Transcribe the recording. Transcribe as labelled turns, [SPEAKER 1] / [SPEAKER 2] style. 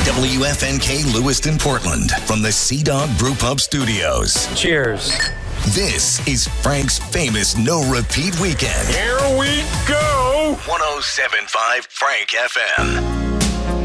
[SPEAKER 1] WFNK Lewiston, Portland, from the Sea Dog Brew Pub Studios.
[SPEAKER 2] Cheers.
[SPEAKER 1] This is Frank's famous no-repeat weekend.
[SPEAKER 3] Here we go!
[SPEAKER 1] 107.5 Frank FM.